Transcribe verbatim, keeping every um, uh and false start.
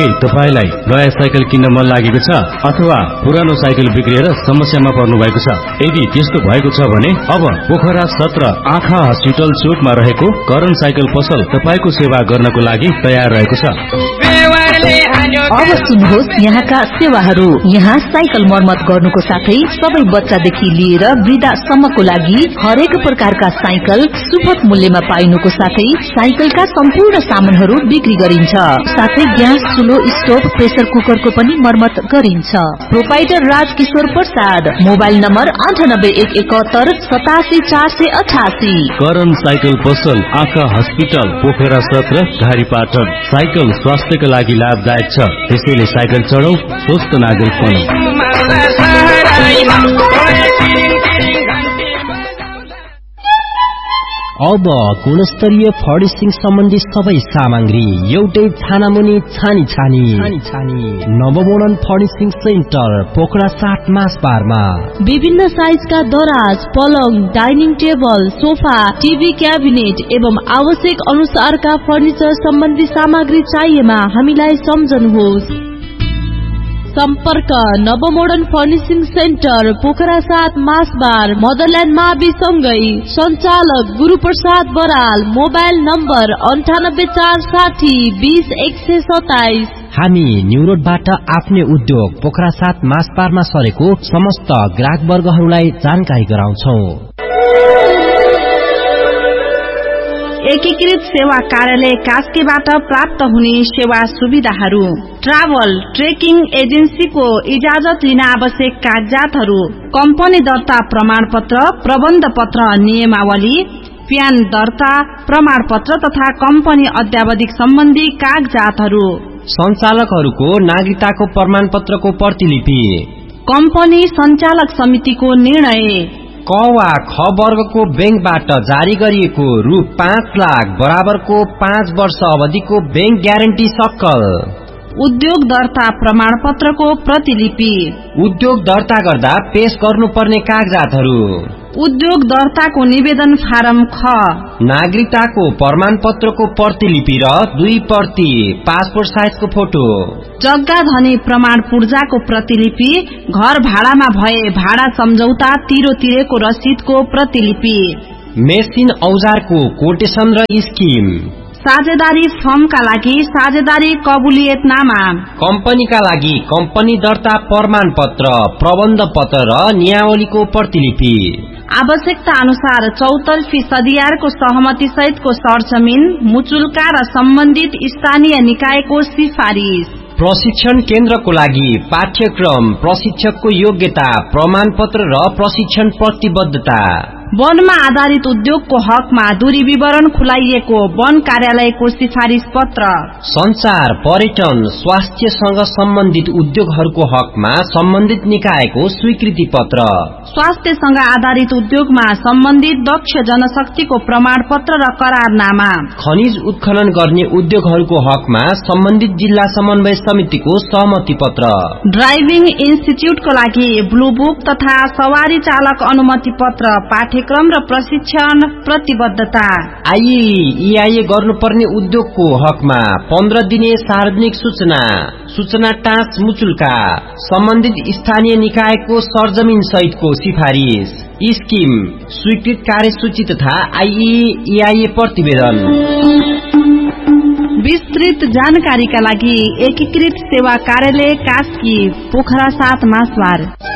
के तपाईलाई नयाँ साइकल किन्न मन लागेको छ अथवा पुरानो साइकल बिग्रिएर समस्यामा पर्नु भएको छ? यदि त्यस्तो भएको छ भने अब पोखरा सत्र आँखा हस्पिटल चोकमा रहेको करण साइकल पसल तपाईको सेवा गर्नको लागि तयार रहेको छ। अब सुन्नुहोस् यहाँका सेवाहरू। यहाँ साइकल मर्मत गर्नुको साथै सबै बच्चादेखि लिएर वृद्धासम्मको लागि हरेक प्रकारका साइकल सुपथ मूल्यमा पाइनुको साथै साइकलका सम्पूर्ण सामानहरू बिक्री गरिन्छ। साथै ग्यास चुलो स्टोभ प्रेसर कुकरको पनि मर्मत गरिन्छ। Proprietor Rajkishore Prasad, mobile number अन्ठानब्बे एक एकहत्तर सतासी चार सय अठासी। करण साइकल पसल आँखा हस्पिटल पोखरा सत्र घारीपाटन। साइकल स्वास्थ्यका लागि लाभदायक छ, त्यसैले साइकल चढाउ, स्वस्थ नागरिक बनौं। अब गुणस्तरीय फर्निशिङ सम्बन्धी सबै सामग्री एउटै छानामुनि छानी छानी छानी छानी नवमोडर्न फर्निशिङ सेन्टर पोखरा सात मासबारमा। विभिन्न साइजका दराज, पलङ, dining table, sofa, TV cabinet एवं आवश्यक अनुसारका फर्निचर सम्बन्धी सामग्री चाहिएमा हामीलाई सम्झनुहोस्। सम्पर्क नवमोडर्न फर्निशिङ सेन्टर पोखरा सात मासबार मदरल्यान्ड मावि सँगै सञ्चालक गुरुप्रसाद बराल। मोबाइल नम्बर अन्ठानब्बे चार साठी बीस एक सय सताइस। हामी न्यू रोडबाट आफ्नै उद्योग पोखरा सात मासबारमा सरेको समस्त ग्राहक वर्गहरूलाई जानकारी गराउँछौं। एकीकृत सेवा कार्यालय कास्कीबाट प्राप्त हुने सेवा सुविधाहरू: ट्राभल ट्रेकिङ एजेन्सीको इजाजत लिन आवश्यक कागजातहरू: कम्पनी दर्ता प्रमाण पत्र, प्रबन्ध पत्र नियमावली, प्यान दर्ता प्रमाण पत्र तथा कम्पनी अध्यावधिक सम्बन्धी कागजातहरू। सञ्चालकहरूको नागरिकताको प्रमाण पत्रको प्रतिलिपि। कम्पनी सञ्चालक समितिको निर्णय। क वा ख वर्गको बैंकबाट जारी गरिएको रु पाँच लाख बराबरको पाँच वर्ष अवधिको बैंक ग्यारेन्टी सक्कल। उद्योग दर्ता प्रमाण पत्रको प्रतिलिपि। उद्योग दर्ता गर्दा पेश गर्नुपर्ने कागजातहरू: उद्योग दर्ताको निवेदन फारम ख, नागरिकताको प्रमाण पत्रको प्रतिलिपि र दुई प्रति पासपोर्ट साइजको फोटो, जग्गा धनी प्रमाण पूर्जाको प्रतिलिपि, घर भाडामा भए भाडा सम्झौता तिरो तिरेको रसिदको प्रतिलिपि, मेसिन औजारको कोटेसन र स्किम, साझेदारी फर्मका लागि साझेदारी कबुलियतनामा, कम्पनीका लागि कम्पनी दर्ता प्रमाण पत्र, प्रबन्ध पत्र र नियावलीको प्रतिलिपि। आवश्यकता अनुसार चौतर्फी सदियारको सहमति सहितको सरजमिन, मुचुल्का र सम्बन्धित स्थानीय निकायको सिफारिस। प्रशिक्षण केन्द्रको लागि पाठ्यक्रम, प्रशिक्षकको योग्यता, प्रमाण पत्र र प्रशिक्षण प्रतिबद्धता। वनमा आधारित उद्योगको हकमा दूरी विवरण खुलाइएको वन कार्यालयको सिफारिस पत्र। संचार, पर्यटन, स्वास्थ्यसँग सम्बन्धित उद्योगहरूको हकमा सम्बन्धित निकायको स्वीकृति पत्र। स्वास्थ्यसँग आधारित उद्योगमा सम्बन्धित दक्ष जनशक्तिको प्रमाण पत्र र करारनामा। खनिज उत्खनन गर्ने उद्योगहरूको हकमा सम्बन्धित जिल्ला समन्वय समितिको सहमति पत्र। ड्राइभिङ इन्स्टिच्युटको लागि ब्लू बुक तथा सवारी चालक अनुमति पत्र, पाठ्यक्रम र प्रशिक्षण प्रतिबद्धता। आईईआईए गर्नुपर्ने उद्योगको हकमा पन्ध्र दिने सार्वजनिक सूचना, सूचना टाँच मुचुल्का, सम्बन्धित स्थानीय निकायको सरजमिन सहितको सिफारिस, स्किम, स्वीकृत कार्यसूची तथा आईईआईए प्रतिवेदन। विस्तृत जानकारीका लागि एकीकृत सेवा कार्यालय कास्की पोखरा सात मासबार।